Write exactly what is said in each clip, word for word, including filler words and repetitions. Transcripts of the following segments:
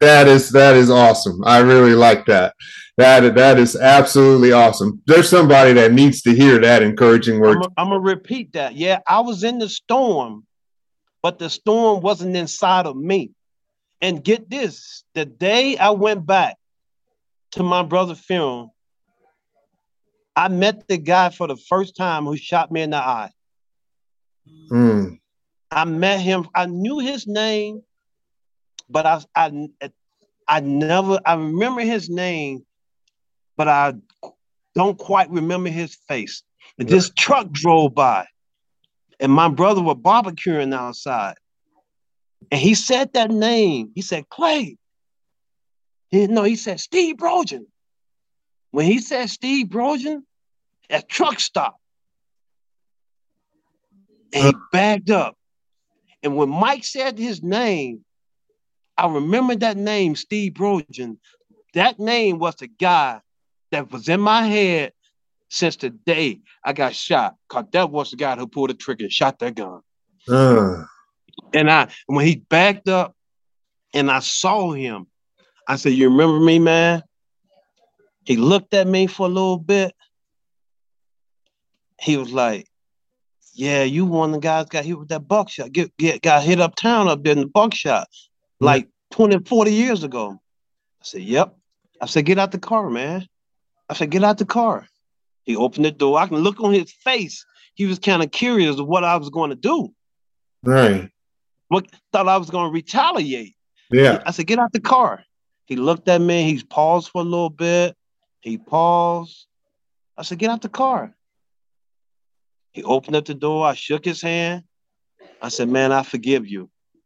That is that is awesome. I really like that. That that is absolutely awesome. There's somebody that needs to hear that encouraging I'm word. going to repeat that. Yeah, I was in the storm, but the storm wasn't inside of me. And get this, the day I went back to my brother's funeral, I met the guy for the first time who shot me in the eye. Mm. I met him. I knew his name, but I, I, I never. I remember his name, but I don't quite remember his face. And this truck drove by, and my brother was barbecuing outside, and he said that name. He said Clay. He, no, he said Steve Brogan. When he said Steve Brogan, that truck stopped, and he backed up. And when Mike said his name, I remember that name, Steve Brogan. That name was the guy that was in my head since the day I got shot. Cause that was the guy who pulled the trigger and shot that gun. Uh. And I, when he backed up and I saw him, I said, "You remember me, man?" He looked at me for a little bit. He was like, "Yeah, you one of the guys got hit with that buckshot. Get, get got hit uptown up there in the buckshot, like twenty, forty years ago." I said, "Yep." I said, "Get out the car, man." I said, "Get out the car." He opened the door. I can look on his face. He was kind of curious of what I was going to do. Right. What thought I was going to retaliate. Yeah. I said, "Get out the car." He looked at me. He paused for a little bit. He paused. I said, "Get out the car." He opened up the door. I shook his hand. I said, "Man, I forgive you."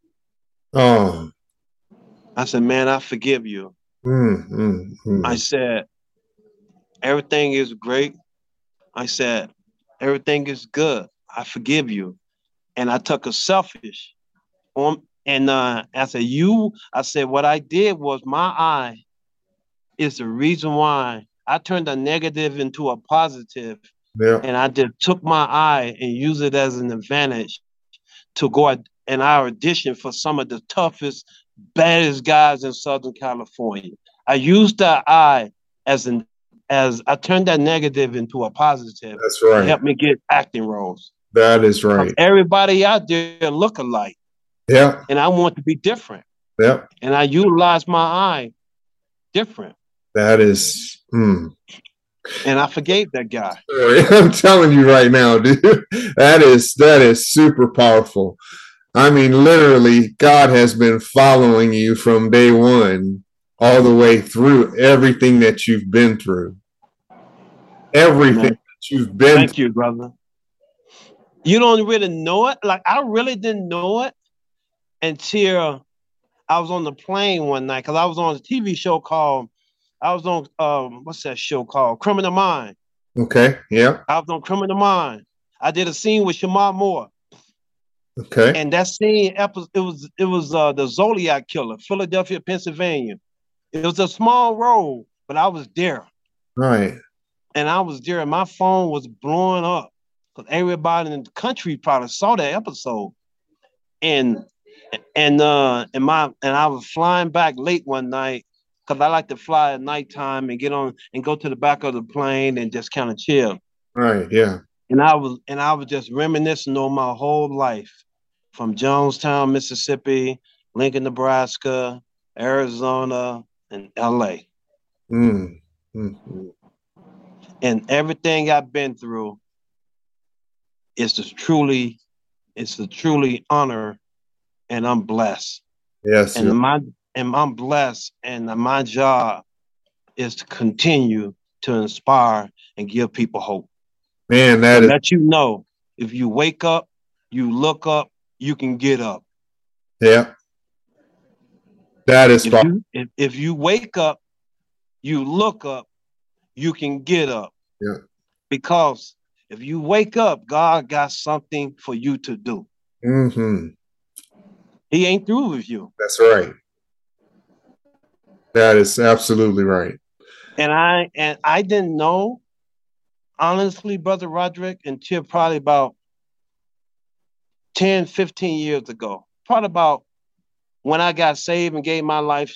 Oh. I said, "Man, I forgive you." Mm, mm, mm. I said, "Everything is great." I said, "Everything is good. I forgive you." And I took a selfish on, and uh, I said, "You," I said, "What I did was my eye is the reason why I turned a negative into a positive, Yeah. and I just took my eye and used it as an advantage to go in our audition for some of the toughest, baddest guys in Southern California. I used that eye as an as I turned that negative into a positive That's to right. help me get acting roles. That is Because right. everybody out there look alike, Yeah. and I want to be different. Yeah. And I utilize my eye different. That is. Mm. And I forgave that guy. I'm telling you right now, dude. That is that is super powerful. I mean, literally, God has been following you from day one all the way through everything that you've been through. Everything Amen. that you've been Thank through. you, brother. You don't really know it. Like I really didn't know it until I was on the plane one night because I was on a T V show called I was on um what's that show called? Criminal Mind. Okay. Yeah. I was on Criminal Mind. I did a scene with Shamar Moore. Okay. And that scene episode it was it was uh the Zodiac killer, Philadelphia, Pennsylvania. It was a small role, but I was there. Right. And I was there and my phone was blowing up. Because everybody in the country probably saw that episode. And and uh and my and I was flying back late one night because I like to fly at nighttime and get on and go to the back of the plane and just kind of chill. Right. Yeah. And I was and I was just reminiscing on my whole life from Jonestown, Mississippi, Lincoln, Nebraska, Arizona, and L A. Mm. Mm. And everything I've been through is to truly, it's a truly honor, and I'm blessed. Yes. And my and I'm blessed, and my job is to continue to inspire and give people hope. Man, that and is. let you know if you wake up, you look up, you can get up. Yeah. That is. If you if, if you wake up, you look up, you can get up. Yeah. Because if you wake up, God got something for you to do. Mm-hmm. He ain't through with you. That's right. That is absolutely right. And I and I didn't know, honestly, Brother Roderick, until probably about ten, fifteen years ago. Probably about when I got saved and gave my life